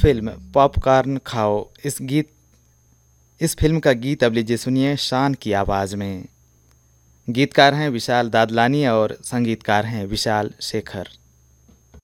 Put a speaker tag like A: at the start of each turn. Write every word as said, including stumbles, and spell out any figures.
A: Film popcorn खाओ। इस गीत इस फिल्म का गीत अब लीजिए सुनिए शान की आवाज़ में। गीतकार हैं विशाल दादलानी और संगीतकार हैं विशाल शेखर।